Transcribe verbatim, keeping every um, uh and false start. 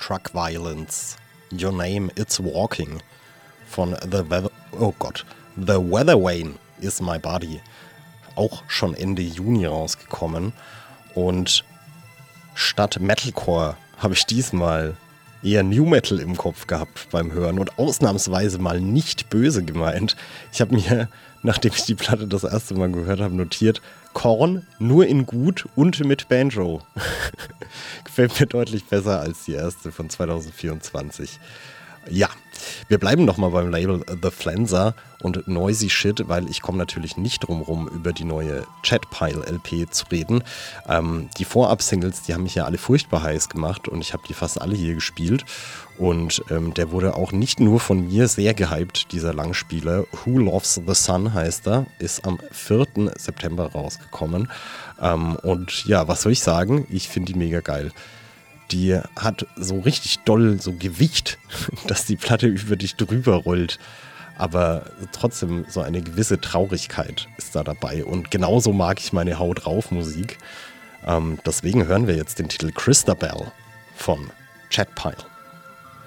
Truck Violence. Your Name It's Walking von The Weather, oh Gott, The Weather Vane Is My Body. Auch schon Ende Juni rausgekommen. Und statt Metalcore habe ich diesmal eher New Metal im Kopf gehabt beim Hören und ausnahmsweise mal nicht böse gemeint. Ich habe mir, nachdem ich die Platte das erste Mal gehört habe, notiert, Korn nur in gut und mit Banjo. Gefällt mir deutlich besser als die erste von zwanzig vierundzwanzig. Ja, wir bleiben nochmal beim Label The Flenser und Noisy Shit, weil ich komme natürlich nicht drum rum, über die neue Chatpile-L P zu reden. Ähm, die Vorab-Singles, die haben mich ja alle furchtbar heiß gemacht und ich habe die fast alle hier gespielt. Und ähm, der wurde auch nicht nur von mir sehr gehypt, dieser Langspieler. Who Loves the Sun heißt er, ist am vierten September rausgekommen. Ähm, und ja, was soll ich sagen? Ich finde die mega geil. Die hat so richtig doll so Gewicht, dass die Platte über dich drüber rollt. Aber trotzdem so eine gewisse Traurigkeit ist da dabei. Und genauso mag ich meine Haut rauf Musik. Ähm, deswegen hören wir jetzt den Titel Christabel von Chatpile.